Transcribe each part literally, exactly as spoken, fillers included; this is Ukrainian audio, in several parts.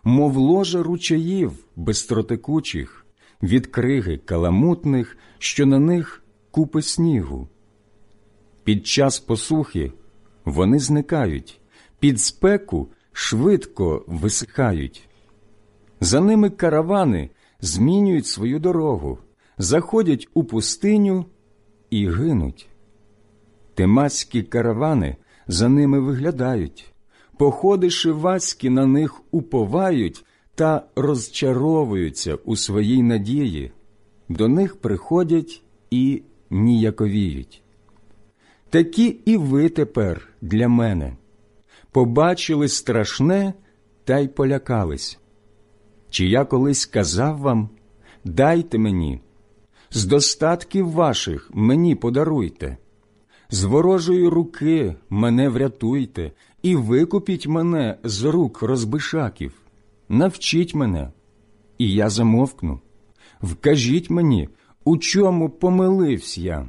мов ложе ручаїв бистротекучих, від криги каламутних, що на них купи снігу. Під час посухи вони зникають, під спеку швидко висихають. За ними каравани змінюють свою дорогу, заходять у пустиню і гинуть. Темаські каравани за ними виглядають, походи шивацькі на них уповають та розчаровуються у своїй надії, до них приходять і ніяковіють. Такі і ви тепер для мене. Побачили страшне та й полякались. Чи я колись казав вам: дайте мені, з достатків ваших мені подаруйте, з ворожої руки мене врятуйте і викупіть мене з рук розбишаків. Навчіть мене, і я замовкну. Вкажіть мені, у чому помилився я.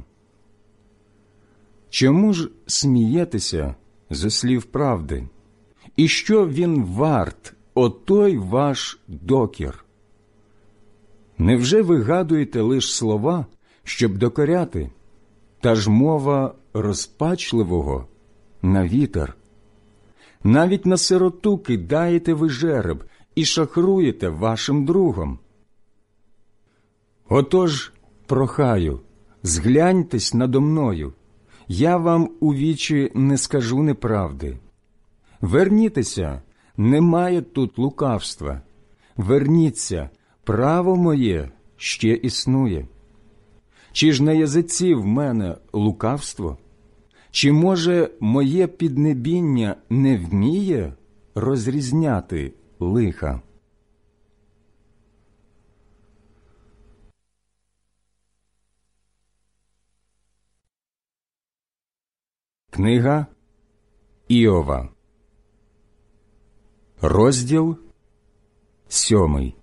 Чому ж смієтеся зі слів правди? І що він варт, отой ваш докір? Невже вигадуєте лиш слова, щоб докоряти, та ж мова розпачливого на вітер? Навіть на сироту кидаєте ви жереб і шахруєте вашим другом. Отож, прохаю, згляньтесь надо мною, я вам у вічі не скажу неправди. Вернітеся, немає тут лукавства. Верніться, право моє ще існує. Чи ж на язиці в мене лукавство? Чи, може, моє піднебіння не вміє розрізняти лиха? Книга Іова, розділ сьомий.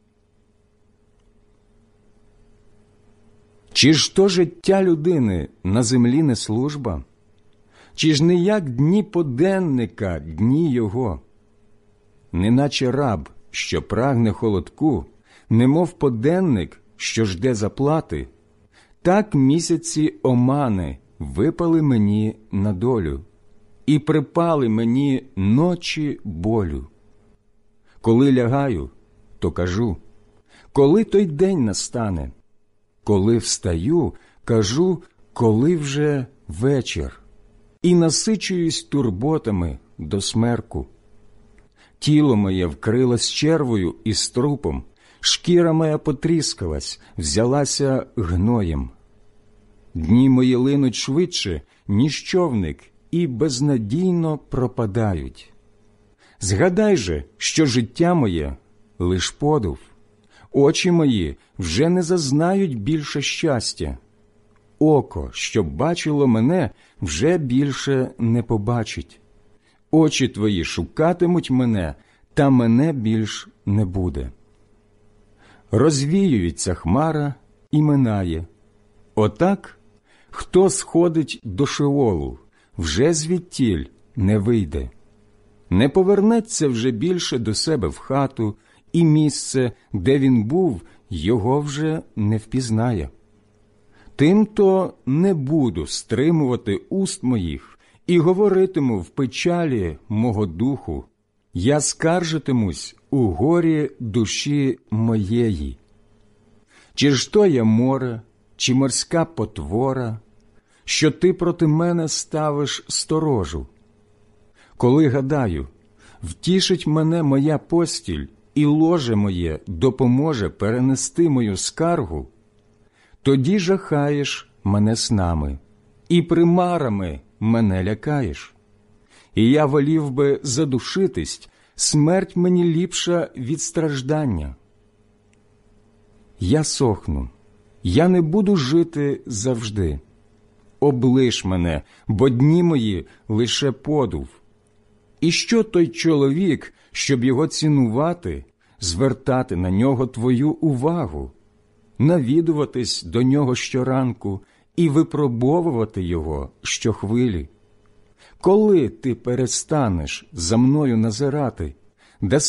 Чи ж то життя людини на землі не служба? Чи ж не як дні поденника дні його? Неначе раб, що прагне холодку, немов поденник, що жде заплати, так місяці омани випали мені на долю, і припали мені ночі болю. Коли лягаю, то кажу: коли той день настане? Коли встаю, кажу: коли вже вечір? І насичуюсь турботами до смерку. Тіло моє вкрилось червою і струпом, шкіра моя потріскалась, взялася гноєм. Дні мої линуть швидше, ніж човник, і безнадійно пропадають. Згадай же, що життя моє – лиш подув, очі мої вже не зазнають більше щастя. Око, що бачило мене, вже більше не побачить. Очі твої шукатимуть мене, та мене більш не буде. Розвіюється хмара і минає. Отак, хто сходить до Шеолу, вже звідтіль не вийде. Не повернеться вже більше до себе в хату, і місце, де він був, його вже не впізнає. Тим-то не буду стримувати уст моїх і говоритиму в печалі мого духу. Я скаржитимусь у горі душі моєї. Чи ж то є море, чи морська потвора, що ти проти мене ставиш сторожу? Коли гадаю, втішить мене моя постіль, і ложе моє допоможе перенести мою скаргу, тоді жахаєш мене снами, і примарами мене лякаєш. І я волів би задушитись, смерть мені ліпша від страждання. Я сохну, я не буду жити завжди. Облиш мене, бо дні мої лише подув. І що той чоловік, щоб його цінувати, звертати на нього твою увагу, навідуватись до нього щоранку і випробовувати його щохвилі? Коли ти перестанеш за мною назирати,